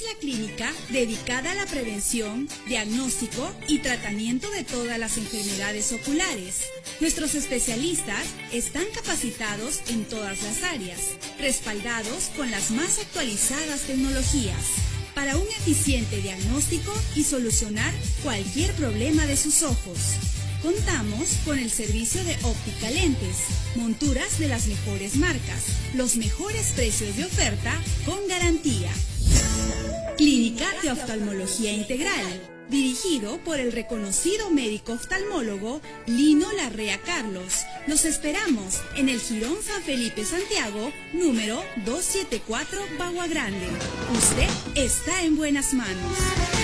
la clínica dedicada a la prevención, diagnóstico y tratamiento de todas las enfermedades oculares. Nuestros especialistas están capacitados en todas las áreas, respaldados con las más actualizadas tecnologías, para un eficiente diagnóstico y solucionar cualquier problema de sus ojos. Contamos con el servicio de óptica lentes, monturas de las mejores marcas, los mejores precios de oferta con garantía. Clínica de Oftalmología Integral, dirigido por el reconocido médico oftalmólogo Lino Larrea Carlos. Los esperamos en el Jirón San Felipe Santiago, número 274 Bagua Grande. Usted está en buenas manos.